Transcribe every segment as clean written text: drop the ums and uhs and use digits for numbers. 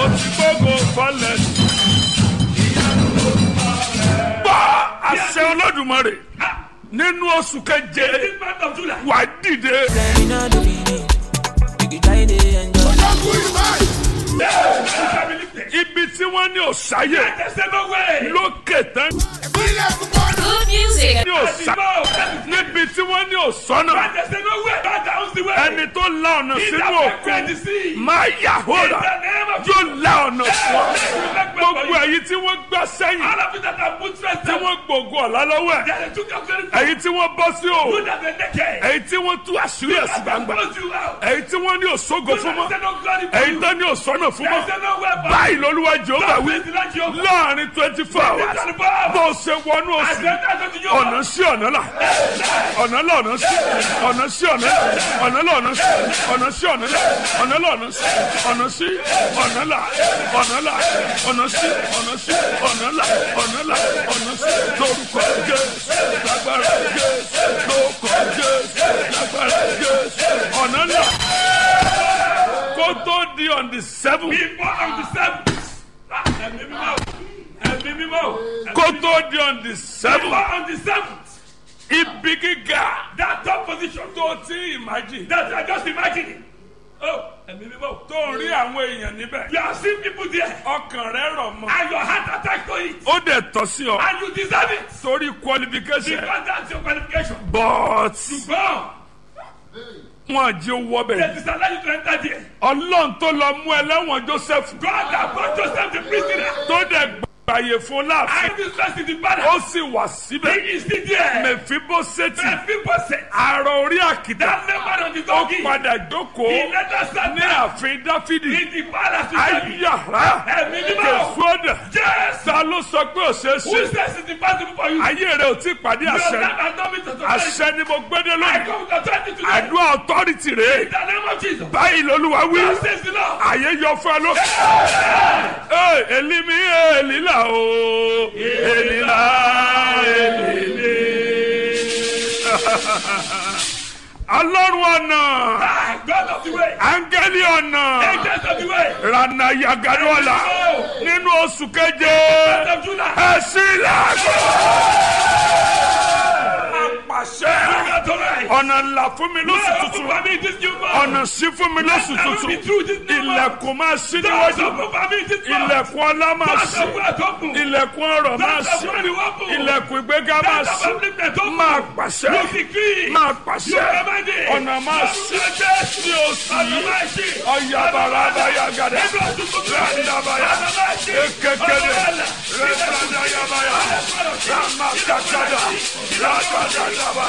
ti gbogbo fọlẹ̀. Gbọ́ àṣẹ Olódùmarè nínú oṣù keje wà dìde. Ibi tí wọ́n ní òṣàyè lókè tán. Good music. Ní òṣà níbi tí wọ́n ní òṣọ́nà. Ẹni tó la ọ̀nà sínú òkun máa yà hóra yóò la ọ̀nà fún ọ. Gbogbo èyí tí wọ́n gbá sẹ́yìn tí wọ́n gbògo ọ̀la lọ́wọ́ ẹ̀. Èyí tí wọ́n bọ́ sí o. Èyí tí wọ́n tú àṣírí ẹ̀sìn gbangba. Èyí tí wọ́n ní òṣogo fún mọ́. Èyí tó ní òṣọ́nà fún mọ́. Báyìí l'Olúwa Jèhófà wí láàrin 24 hours. Bó ṣe wọnú oṣù ọ̀nà sí ọ̀nà là. Ọ̀nà là ọ̀nà sí. Ọ̀nà sí ọ̀nà là. Ọ̀nà là ọ̀nà sí. Ọ̀nà sí ọ̀nà là. Ọ̀nà là ọ̀nà sí. Ọ̀nà sí ọ̀nà là. Ọ̀nà là ọ̀nà sí. Ọ̀nà sí ọ̀nà là. Ọ̀nà là ọ̀nà sí. Lórúkọ Jésù lágbára Jésù. Lórúkọ Jésù lágbára Jésù. Ọ̀nà là. Kó tó di on the 7th. Before on the 7th. Kó tó di on the 7th. Before on the 7th. Ibi gíga. That top position. Tó ti imagine. That you are just imagining. Oh, tó ń rí àwọn èèyàn níbẹ̀. You are seeing people there. Ọkàn rẹ̀ rọ̀ mọ́. And your heart attached to it. Ó dẹ̀ tọ́ sí ọ. And you deserve it. Torí qualification. Because that's your qualification. But Go. wọn jí owó They bẹ̀. disallow you to enter there. Ọlọ́run tó lọ mú ẹlẹ́wọ̀n Joseph. God that brought Joseph the prisoner. Tó dẹ̀ gbàyè fún láàfin. And this rest in the palace. Ó sì wà síbẹ̀. He is still there. Mèfíbóṣẹ́tì. Mephibosheth. Àrò orí àkìtà. That member on the Ó donkey. padà He jókòó let us stand ní there. ààfin Dáfídì. In the palace. with David. Ayára. Ẹ̀mí mímọ́. Kèsúọ́dà. Yes. Ta ló sọ pé ò ṣeé Who ṣe? says it's impossible for you? Ayé rẹ̀ ò tí ì pàdé Your àṣẹ. life has not been to Àṣẹ ni mo gbédé I lónìí. come with authority today. Àdúrà authority rèé. In the name of Jesus. Báyìí l'Olúwa wí. God says the Lord. Àyè yọ fún ẹ lókè. Èlì mi èlì là o. Èlì là èlì mi. Ọlọ́run ọ̀nà. God of the way. Áńgẹ́lì ọ̀nà. Angels of the way. Rànà Yàgàdọ́là. Nínú oṣù keje. God of Judah. Ẹ sílẹ̀. Apàṣẹ. Ọ̀nà ńlá fún mi lóṣù tuntun. Ọ̀nà sí fún mi lóṣù tuntun. Ilẹ̀kùn máa ṣí níwájú. Ilẹ̀kùn ọlá máa ṣí. Ilẹ̀kùn ọrọ̀ máa ṣí. Ilẹ̀kùn ìgbéga máa ṣí. Máa pàṣẹ. Máa pàṣẹ. Ọ̀nà máa ṣí. Ní oṣù yìí. Ọ̀yàbàrà àbáyàgàdà. Ràndàbàyà. Ekekele. Rẹ̀ndàdàyàbàyà. Ràmàkàkàdà. Ràdàdàdàbà.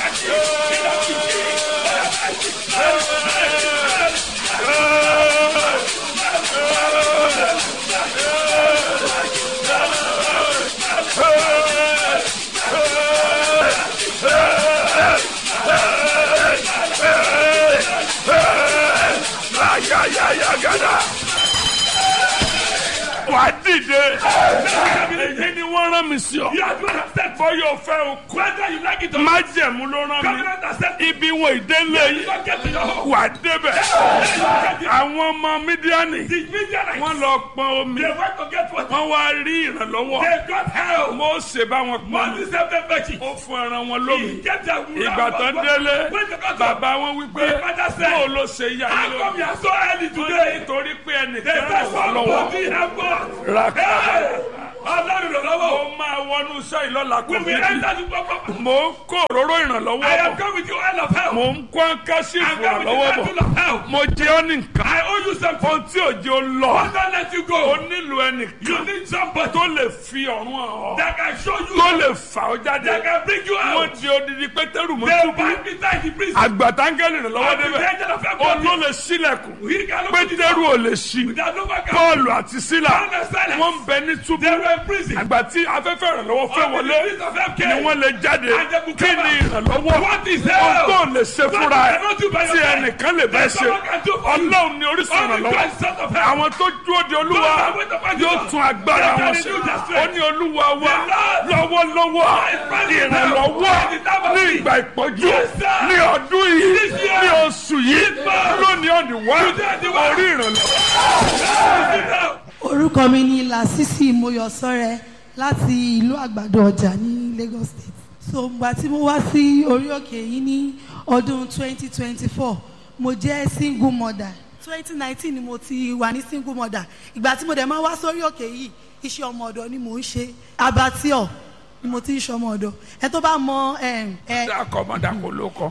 Wà á dìde. Èyí ni wọ́n rán mi sí ọ. Bọ́yọ̀ fẹ́ o kú. Májẹ̀mú ló rán mi. Ibi wọn ìdélé yìí. Wà á débẹ̀. Àwọn ọmọ Mídíánì. Wọ́n lọ pọn omi. Wọ́n wá rí ìrànlọ́wọ́. Mósè bá wọn pọn omi. Ó fún ẹran wọn lómi. Ìgbà tán délé. Bàbá wọn wí pé bó ló ṣe yá yín lómi. Nítorí pé ẹnìkan ràn wá lọ́wọ́. Rakaba. Ọlọ́run lọ́wọ́. Mo máa wọnú iṣẹ́ ìlọ́la kò We will enter the proper. Mo ń kó òróró ìrànlọ́wọ́ I am bọ̀. come with you oil of help. Mo ń kó áńkásí I am come with you ìrànlọ́wọ́ oil bọ̀. of help. Mo jẹ́ ọ́ ní nǹkan. I owe you something. Ohun tí òjò lọ. I don't let you O go. nílò You ẹnìkan need somebody tó lè fi ọ̀run hàn ọ́. that can show you. Tó lè fà ọ́ jáde. That can bring you Wọ́n out. di odidi Pétérù mọ́ They túbú. bind beside the prison. Àgbàtángẹ́lì ìrànlọ́wọ́ And the débẹ̀. angel of help Ó comes ló in. lè ṣílẹ̀kùn. He can open the Pétérù door. ò lè ṣí. Without no man can. Pọ́ọ̀lù àti Sílà Paul and Silas. wọ́n ń bẹ ní túbú. They were in prison. Àgbà tí afẹ́fẹ́ ìrànlọ́wọ́ fẹ́ Until wọlé the prince of help ni came. wọ́n lè jáde. And they could Kí come ni out. ìrànlọ́wọ́? What is Ohun hell? tó lè ṣe fúnra ẹ̀ cannot do by tí yourself. ẹnìkan lè bẹ́ẹ̀ That ṣe. someone can do for you. Ọlọ́run ni orísun Only ìrànlọ́wọ́. God is son of help. Àwọn tó dúró de Olúwa Those that wait upon the yóò Lord. tún agbára They wọn can ṣe. renew their Ó strength. ní Olúwa wa The Lord lọ́wọ́lọ́wọ́ is ìrànlọ́wọ́ in the time of ní need. ìgbà ìpọ́njú Yes, sir. ní ọdún yìí This year. ní oṣù yìí This month. lónìí ọ̀dì wá Today, the one. orí ìrànlọ́wọ́. Sit down. orúkọ mi ni Lásìsì Mọ́yọ̀sọ́rẹ́ láti ìlú Àgbàdo Ọjà ní Lagos State. So ìgbà tí mo wá sí orí òkè yìí ní ọdún 2024 mo jẹ́ single mother. 2019 ni mo ti wà ní single mother. Ìgbà tí mo dẹ̀ máa wá sórí òkè yìí iṣẹ́ ọmọ ọ̀dọ̀ ni mò ń ṣe. Abattoir ni mo ti ń ṣe ọmọ ọ̀dọ̀. Ẹ tó bá mọ dákọ̀ ló kọ.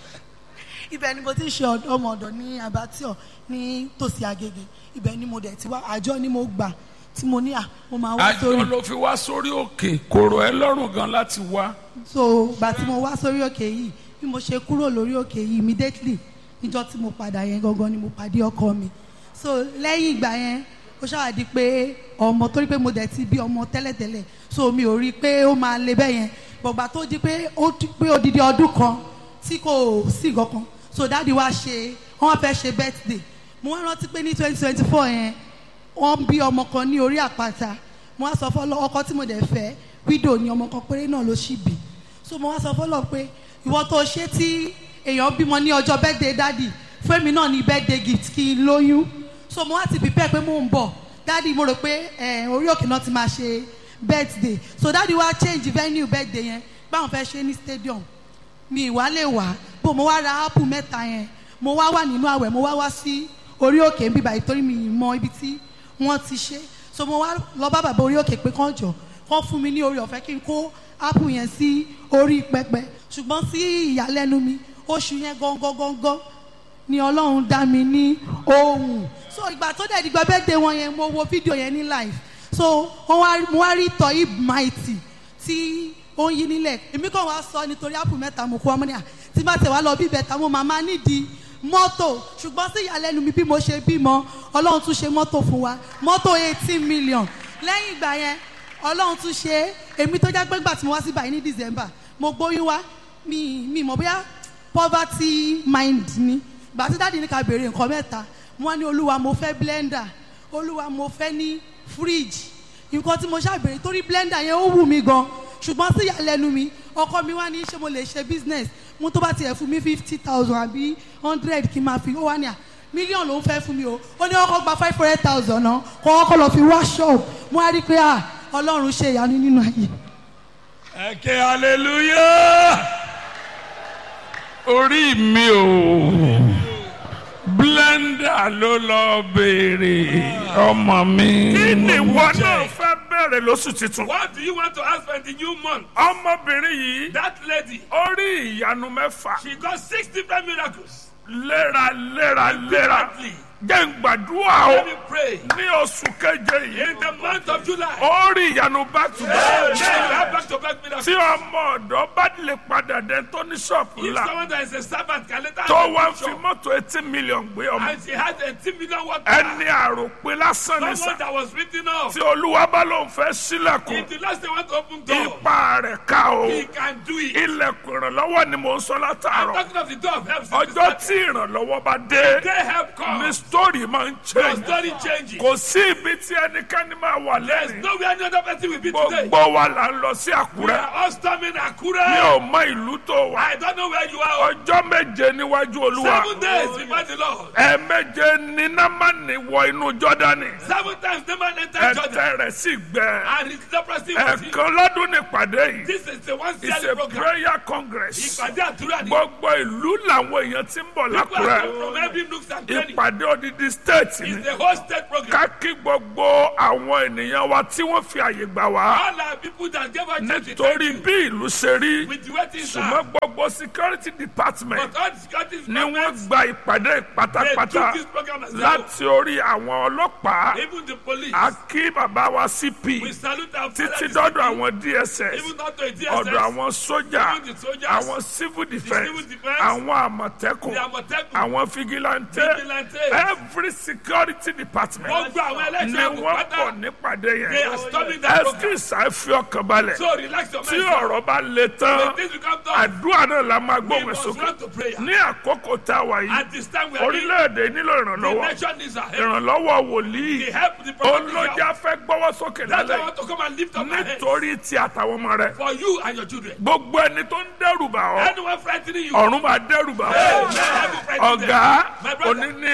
ibẹ̀ ni mo ti ń ṣe ọmọ ọ̀dọ̀ ní Abattoir ní tòsí Agége. Ibẹ̀ ni mo dẹ̀ ti wá, àjọ ni mo gbà tí mo ní mo máa wá sórí. àjọ ló fi wá sórí òkè, kò rọ̀ ẹ́ lọ́rùn gan láti wá. So ìgbà tí mo wá sórí òkè yìí bí mo ṣe kúrò lórí òkè yìí immediately níjọ́ tí mo padà yẹn gangan ni mo pàdé ọkọ mi. So lẹ́yìn ìgbà yẹn ó ṣàwádìí pé ọmọ torí pé mo dẹ̀ ti bí ọmọ tẹ́lẹ̀tẹ́lẹ̀ so mi ò rí i pé ó máa le bẹ́ẹ̀ yẹn gbọ̀gbà tó di pé ó pé odidi ọdún kan tí kò sí kankan so dáàdi wá ṣe wọ́n wá fẹ́ ṣe birthday mo wá rántí pé ní 2024 yẹn wọ́n bí ọmọ kan ní orí àpáta mo wá sọ fọ́lọ́ ọkọ tí mo dẹ̀ fẹ́ widow ni ọmọ kan péré náà ló ṣì bí so mo wá sọ fọ́lọ́ pé ìwọ tó ṣe tí èèyàn bímọ ní ọjọ́ birthday dáàdi fún èmi náà ní birthday gift kí n lóyún so mo wá ti prepare pé mo ń bọ̀ dáàdi mo rò pé orí òkè náà ti máa ṣe birthday so dáàdi wá change venue birthday yẹn báwọn fẹ́ ṣe ní stadium mi ìwà lè wá bó mo wá ra apple mẹ́ta yẹn mo wá wà nínú àwẹ̀ mo wá sí orí òkè ń bíbá ìtorí mi mọ ibi tí wọ́n ti ṣe so mo wá lọ bá bàbá orí òkè pé kán jọ kán fún mi ní orí ọ̀fẹ́ kí n kó apple yẹn sí orí pẹpẹ ṣùgbọ́n sí ìyàlẹ́nu mi oṣù yẹn gangan ni Ọlọ́run dá mi ní ohùn so ìgbà tó dẹ̀ dìgbà birthday wọn yẹn mo wo fídíò yẹn ní live so mo wá rí Toyib Mighty tí ó ń yí nílẹ̀ èmi kàn wá sọ nítorí apple mẹ́ta mo kó ọmọ ní tí bá tẹ̀ wá lọ bí bẹ̀ta mo máa nídìí mọ́tò ṣùgbọ́n sí ìyàlẹ́nu mi bí mo ṣe bímọ Ọlọ́run tún ṣe mọ́tò fún wa mọ́tò 18 million lẹ́yìn ìgbà yẹn Ọlọ́run tún ṣe èmi tó jágbé gbà tí mo wá sí báyìí ní December mo gbóyún wá mi mọ̀ bóyá poverty mind ni gbà tí dáàdi ní ká béèrè nǹkan mẹ́ta mo wá ní Olúwa mo fẹ́ blender Olúwa mo fẹ́ ní fridge nǹkan tí mo ṣàbẹ̀rẹ̀ torí blender yẹn ó wù mí gan ṣùgbọ́n sí ìyàlẹ́nu mi ọkọ mi wá ní ṣé mo lè ṣe business mo tó bá tiẹ̀ fún mi 50,000 àbí 100 kí n máa fi ó wá ní mílíọ̀nù ló ń fẹ́ fún mi o ó ní ọkọ̀ gba 500,000 náà kọ́ ọkọ̀ lọ fi wá shop mo á rí i pé Ọlọ́run ṣe ìyanu nínú ayé. ẹ ké hallelujah orí mi ò blender ló lọ béèrè ọmọ mi. kí ni ìwọ náà fẹ́ bẹ̀rẹ̀ lóṣù tuntun. What do you want to ask for in the new month? ọmọbìnrin yìí. That lady, ó rí ìyanu mẹ́fà. she got 6 different miracles. léra. Repeatedly. jẹ́ n gbàdúrà o. Let me pray. ní oṣù keje yìí. In the month of July. ó rí ìyanu back to back. Back to back miracles. tí ọmọ ọ̀dọ́ bá lè padà dé tó ní ṣọ́ọ̀pù If ńlá. someone that is a servant can later tó wá fi mọ́tò 18 million gbé ọmọ. and she has 18 million worth. ẹni àròpin lásán ní Someone sá. that was written off. tí olúwa bá lóun fẹ́ sílẹ̀kùn. If the last they want to open door, ipa rẹ̀ ká o. he can do it. ilẹ̀kùn ìrànlọ́wọ́ ni mò ń sọ I'm látàárọ̀. talking of the door of help. ọjọ́ tí ìrànlọ́wọ́ bá dé. They help come. ní sítórì máa ń Your change. story changes. kò sí ibi tí ẹnikẹ́ni máa wà There's lẹ́yìn. nowhere any other person will be today. gbogbo wa là ń lọ sí We àkúrẹ́. are all storming mi Akure. ò mọ ìlú tó wà. I don't know where you are. ọjọ́ méje níwájú olúwa. 7 days before the Lord. ẹ̀ẹ̀méje ní námánì wọ inú jọ́dánì. 7 times the man entered Jordan. ẹ̀tẹ̀ rẹ̀ sì gbẹ. And his leprosy was healed. ẹ̀ẹ̀kan lọ́dún nípàdé yìí. This is the one it's yearly a program. prayer congress. Ìpàdé àdúrà ni. gbogbo ìlú làwọn èèyàn ti ń bọ̀ People are come lákúrẹ́. from every nooks and cranny. ìpàdé odidi state ni. It's the whole state program. ká kí gbogbo àwọn ènìyàn wa tí wọ́n fi àyè gbà wá. All our people that gave us church nítorí bí ìlú ṣe rí. with the wedding ṣùgbọ́n gbogbo security department but all the security ni wọ́n departments, gba ìpàdé they pátápátá took this program as well. láti orí àwọn ọlọ́pàá. Even the police. a kí bàbá wa CP We salute our títí father, dọ́dọ̀ àwọn DSS even not to a DSS. ọ̀dọ̀ àwọn sójà Even the soldiers, àwọn civil defence civil defence, àwọn àmọ̀tẹ́kùn the Àmọ̀tẹ́kùn, àwọn figilante vigilante. every security department Wọ́n gba àwọn ni ẹlẹ́sìn àgùn wọ́n pátá. pọ̀ nípàdé They are yẹn. storming that program. ẹsikísà fi ọkàn balẹ̀ So relax your tí mind. ọ̀rọ̀ bá le tán When things become tough, àdúrà náà la máa we gbóhùn must sókè. run to prayer. ní àkókò tá a wà yìí At this time we are in, orílẹ̀-èdè nílò the ìrànlọ́wọ́ nation needs our help. ìrànlọ́wọ́ wòlíì The help the prophet olójà fẹ́ gbọ́wọ́ sókè That's why I lálẹ́ want to come and lift up my hands nítorí tí àtàwọn ọmọ rẹ̀ for you and your children. gbogbo ẹni tó ń dẹ́rù bà ọ́ Anyone frightening you, ọ̀run máa dẹ́rù bà ọ́ hey, may heaven frighten them. ọ̀gá My brother, òní ní on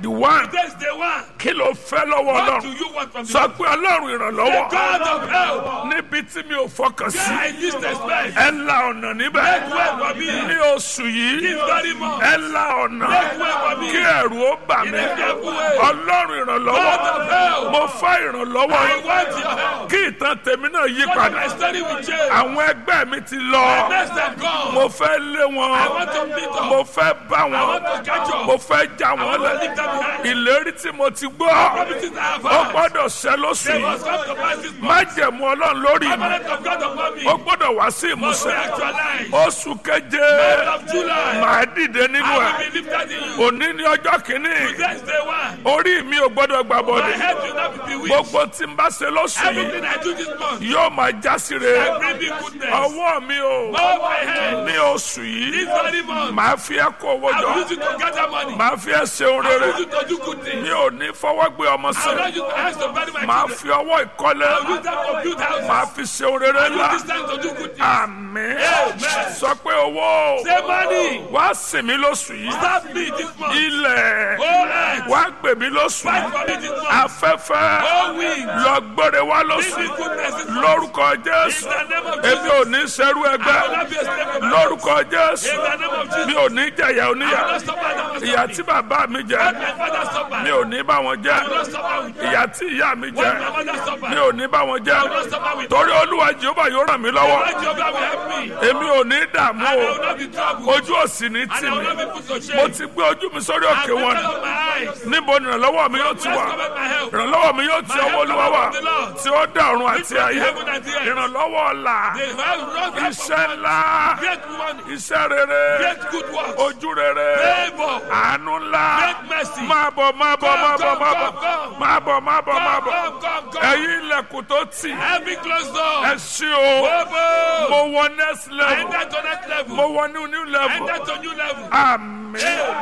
the one. Today's day one. Kí ló fẹ́ lọ́wọ́ What do Ọlọ́run? you want from the Sọ Lord? pé Ọlọ́run The ìrànlọ́wọ́. God of help. Níbi tí mi ò fọkàn Yeah, I sí. used to expect. Ẹ la ọ̀nà níbẹ̀. Make way for me. Ní oṣù yìí. This very month. Ẹ la ọ̀nà. Make way for me. Kí ẹ̀rù ó bà In mí. a careful way. Ọlọ́run God ìrànlọ́wọ́. of help. Mo fẹ́ ìrànlọ́wọ́. I want your help. Kí ìtàn tèmi náà yí So that padà. my story will change. Àwọn ẹgbẹ́ mi ti lọ. Next time gone. Mo fẹ́ lé I wọn. want to meet up. Mo fẹ́ bá I wọn. want to catch up. Mo fẹ́ já I wọn want to lẹ̀. lift up behind. Ìlérí tí mo ti gbọ́. Promises I have Ó had. gbọ́dọ̀ ṣẹ lóṣù They yìí. must come to pass this month. Májẹ̀mú Ọlọ́run lórí mi. Covenant of God upon me. Ó gbọ́dọ̀ wá sí Must be ìmúṣẹ. actualized. Oṣù keje. Month of July. Màá dìde nínú I ẹ̀. will be lifted in you. Òní ní ọjọ́ kìíní. Today's day one. Orí mi ò gbọ́dọ̀ gbà My bọ̀dẹ̀. head will not be bewitched. Gbogbo tí n bá ṣe lóṣù yìí Everything I do this month. yóò máa já sí re. I bring me goodness. Ọwọ́ mi ò Hold my hand. ní oṣù yìí. This very month. Màá fi ẹ́ kó owó I will jọ. use it to gather money. Màá fi ẹ́ ṣeun I will rere. use it to do good things. Mi ò ní fọwọ́ gbé ọmọ I will sẹ́yìn. not use my hands to bury my Màá children. fi ọwọ́ ìkọ́lé. I will use them to build houses. Màá fi ṣeun rere I will ńlá. use this time to do good things. Àmín. Amen. Sọ pé owó Say money. wá sìn mí lóṣù yìí. Stop me this month. Ilẹ̀ Oh, earth. wá gbè mí lóṣù Fight yìí. for me this month. Afẹ́fẹ́ Oh, wind. lọ gbére wá Bring lóṣù me yìí. goodness this month. Lórúkọ In Jésù. the name of Èmi Jesus. ò ní ṣerú I will ẹgbẹ́. not be a slave of Lórúkọ Jésù. In the name of Jesus. Mi ò ní jẹ̀yà I will oníyà. not suffer. I will not Ìyà suffer. tí bàbá mi What jẹ. my father suffered. Mi ò ní bá wọn I will jẹ. not suffer with them. Ìyà tí ìyá mi What my jẹ. mother suffered. Mi ò ní bá wọn I will jẹ. not suffer with them. Torí Olúwa Jèhófà yóò ràn mí lọ́wọ́. Lord Jehovah will help me. Èmi ò ní dààmú And I o. will not be troubled. Ojú òsì ní And tì I will mí. not be put to shame. Mo ti gbé ojú mi sórí I òkè will wọn. lift up my eyes. Níbo ni ìrànlọ́wọ́ mi yóò ti Where wà? cometh my help? Ìrànlọ́wọ́ mi yóò ti ọwọ́ Olúwa wà. Tí ó dá ọ̀run àti ayé. Heaven and the earth. Ìrànlọ́wọ́ ọ̀la. They have wrong help Iṣẹ́ of ńlá. great money, Iṣẹ́ rere. great good works, Ojú rere. favor, Àánú ńlá. great mercy. Máa bọ̀ máa bọ̀ máa bọ̀ máa bọ̀. Come. Máa bọ̀ máa bọ̀ máa bọ̀. Come. Ẹ̀yin ilẹ̀kùn tó tì. Every closed door. Ẹ ṣí o. Open. Mo wọ next I level. enter to next level. Mo wọ new I level. enter to new level. Àmín.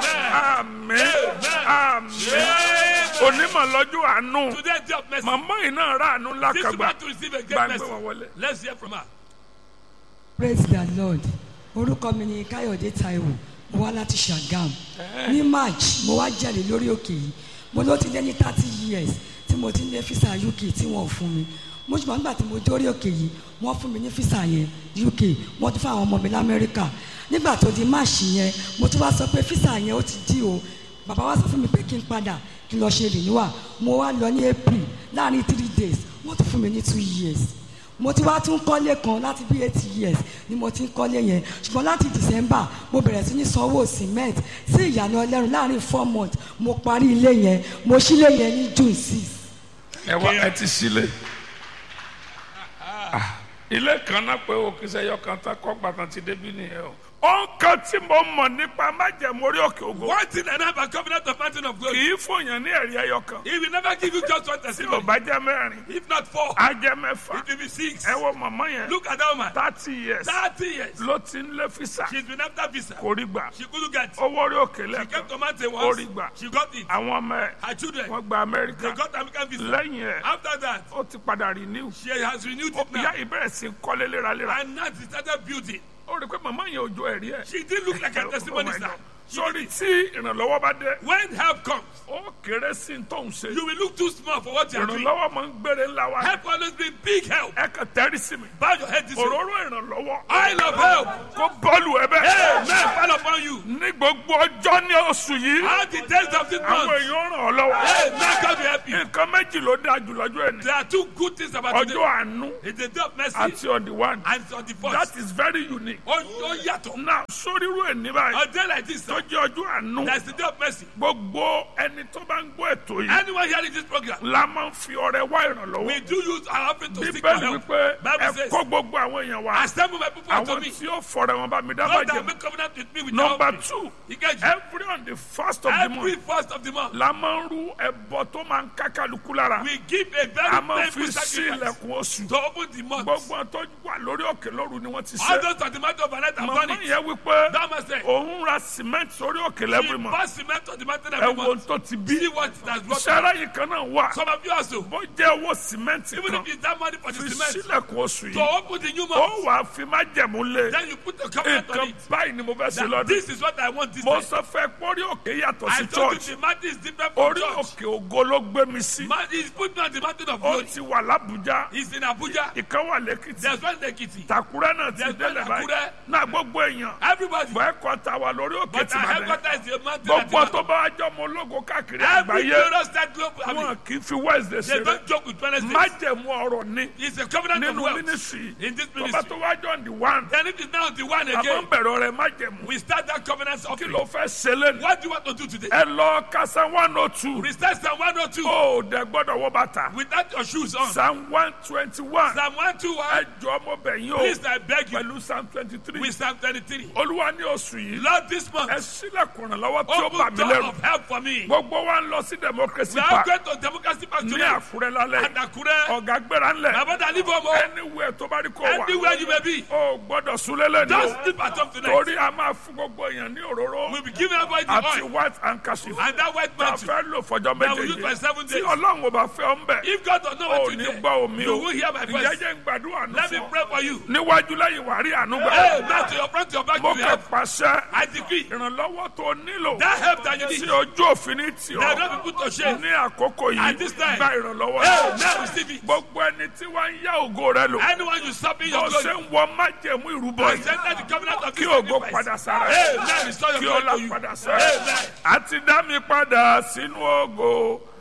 Amen. Àmín. Àmín. Onímọ̀ lọ́jọ́ àánú. Today, day of mercy. Màmá yìí náà rà àánú ńlá This kan is gbà. about to receive a great Gbàgbé mercy. wọn wọlé. Let's hear from her. Praise the Lord. Orúkọ mi ni Káyọ̀dé Táíwò, mo wá láti Ṣàgámù. Ní March, mo wá jẹ́rìí lórí òkè yìí. Mo ló ti lé ní 30 years tí mo ti ń lé físà UK tí wọ́n fún mi. Mo ṣùgbọ́n nígbà tí mo dórí òkè yìí, wọ́n fún mi ní físà yẹn UK, wọ́n tún fún àwọn ọmọ mi l'Amẹ́ríkà. Nígbà tó di March yẹn, mo tún wá sọ pé físà yẹn ó ti dí o. Bàbá wa sọ fún mi pé kí n padà kí n lọ ṣe renewal. Mo wá lọ ní April láàrin 3 days, wọ́n tún fún mi ní 2 years. Mo ti wá tún kọ́lé kan láti bí 8 years ni mo ti ń kọ́lé yẹn ṣùgbọ́n láti December mo bẹ̀rẹ̀ sí ní sanwó cement sí Ìyànà Ọlọ́run láàrin 4 months mo parí ilé yẹn mo ṣílé yẹn ní June 6. Ẹ wá ẹ ti sílé. Ilé kan náà pé o kì í ṣe ẹyọ kan tán kọ́ gbàtàn ti débi nìyẹn o. Ọ̀nkan tí mo mọ̀ nípa májẹ̀mú orí òkè ògo. One thing I have a covenant of mountain of glory. Kì í fòyàn ní ẹ̀rí ẹyọ kan. He will never give you just one Tí o testimony. bá jẹ́ mẹ́rin, If not 4, á jẹ́ mẹ́fà. it will be 6. Ẹ wo màmá yẹn. Look at that woman. 30 years 30 years. ló ti ń lé físà. She's been after visa. Kò rí gbà. She couldn't get it. Owó orí òkè She lẹ́ẹ̀kan. came to mountain Ó once. rí gbà. She got it. Àwọn ọmọ ẹ̀ Her children, wọ́n gba they Amẹ́ríkà. got American visa. Lẹ́yìn ẹ̀, After that, ó ti padà renew. she has renewed it Ìyá now. ìbẹ̀rẹ̀ sí ń kọ́lé léraléra. And now she started building. Ó rí i pé màmá yẹn ò jọ ẹ̀rí ẹ̀. She didn't look like a testimony star. Sórí tí ìrànlọ́wọ́ bá dé, When help comes, ó kéré sí ní tóun ṣe. you will look too small for what you are doing. Ìrànlọ́wọ́ máa ń gbére ńlá wa. Help always bring big help. Ẹ kàn tẹ́rí sí mi. Bow your head this way. Òróró ìrànlọ́wọ́. I love help. Kó bọ́ọ̀lù ẹ bẹ́ẹ̀. Amen. Fall upon you. Ní gbogbo ọjọ́ ní oṣù yìí, All the days of this àwọn month. èèyàn ràn ọ́ lọ́wọ́. Amen. God will help you. Nǹkan méjì ló dáa jù lọ́jọ́ ẹni. There are two good things about Ọjọ́ today. àánú It's a day of mercy àti ọ̀dì one. and it's on the That first. is very unique. Oh, yàtọ̀. Now, sórí irú ẹ̀ ní báyìí. A day like this, Tó jẹ́ ọjọ́ àánú. there's the day of mercy. Gbogbo ẹni tó bá ń gbọ́ ètò yìí Anyone hearing this program, la máa ń fi ọrẹ wá ìrànlọ́wọ́. we do use our offering to seek for Bíbélì help. wípé Bible ẹ says, kó gbogbo àwọn èèyàn wá. assemble my people unto Àwọn me. tí ó fọrẹ wọn bá mi dá God that májẹ̀mú. make covenant with me with Number me. 2, You get you? every on the first of the Every month first of the month, la máa ń rú ẹbọ tó máa ń ká kálukú lára. we give a very A máa ń fi painful sí sacrifice ilẹ̀kùn oṣù. to open the month. Gbogbo tó wà lórí òkè lóru ni wọ́n ti All ṣe. those on the mountain of Anet have done màmá it. yẹn wípé That man said, òun ra cement sórí òkè he lẹ́bùrì mọ́. bought cement on the mountain ẹ every wo month. tó ti bí. See what it has brought. sẹ́rẹ́ yìí kan náà wà. Some of you also, bó jẹ́ owó cement even kan if it's that money for fi the cement, sílẹ̀kùn oṣù to yìí. open the new ó month, wàá fi má jẹ̀mú lé. then you put the covenant on nǹkan it. báyìí ni mo fẹ́ ṣe That lọ́dún. this is what I want this mo time. sọ fẹ́ pórí òkè yàtọ̀ I sí told you church. the mountain is different from orí church. òkè ògo ló gbé mi sí. He's put me on the mountain of ó glory. ti wà lábújá. He's in Abuja. ìkan wà lẹ́kìtì. There's one in Ekiti. Tàkúrẹ́ náà ti There's one délẹ̀ in báyìí. Akure. náà gbogbo èèyàn. Everybody. bọ́ ẹ̀kọ́ ta wà lórí òkè But tí our màá dẹ̀. headquarters is a mountain at the gbogbo tó mountain. bá jọ ọmọ ológo káàkiri Every àgbáyé. glorious that globe, I mean, wọn kì í fi Wednesday they ṣeré. don't joke with Wednesdays. májẹ̀mú ọ̀rọ̀ ni It's a covenant of nínú wealth ministry. in this tó bá ministry. tó wá jọ ní one. Then if it's now the one àmọ́ again, ń bẹ̀rẹ̀ ọ̀rẹ́ májẹ̀mú. we start that covenant kí offering. ló fẹ́ ṣe lẹ́nu. What do you want to do today? ẹ lọ ka Psalm 102. We start Psalm 102 ó dẹ gbọ́dọ̀ wọ bàtà. without your shoes on. Psalm 121. Psalm 121, ẹ jọ ọmọ bẹ̀yìn o. please I beg you, pẹ̀lú Psalm 23. with Psalm 33. olúwa ní oṣù yìí. Lord, this month, ẹ sílẹ̀kùn ìrànlọ́wọ́ tí ó bà open mí door lẹ́rù. of help for me. gbogbo wa ń lọ sí democracy We are park going to Democracy Park ní today. Àkúrẹ́ lálẹ́. And Akure, ọ̀gá gbéra ńlẹ̀. my brother, leave home. anywhere tó bá rí kó wà. Anywhere you may be, o gbọ́dọ̀ súnlé lẹ́nu. just sleep at home tonight. torí a máa fún gbogbo èèyàn ní òróró. We'll be giving everybody the àti oil white handkerchief. and that white tá a mantle. fẹ́ lò fọjọ́ That we use for méjèèjì. 7 tí days. ọlọ́run ò bá fẹ́ ọ ń bẹ̀. If God does not ò want you ní there, gbọ́ omi you o. will hear my voice. ìjẹ́jẹ́ ń gbàdúrà nù Let me fún ọ. pray for you. níwájú lẹ́yìn wà rí àánú Hey, gbà. now to your front, to your back, mo you will kẹ́ have. pàṣẹ. I decree ìrànlọ́wọ́ tó nílò. that help that you tí need, ojú òfin ní tì that ọ́. don't be put to shame. ní àkókò At yìí this time. gba ìrànlọ́wọ́. Hey, now receive it. gbogbo ẹni tí wọ́n ń yá ògo rẹ lò. Anyone you stop in bó your ṣe glory, ń wọ májẹ̀mú ìrúbọ I yìí. enter the covenant of kí this ògo sacrifice. padà sára Hey, ẹ̀. now restore your kí glory ọlá to you. padà sára ẹ̀. Amen. àti dá mi padà sínú ògo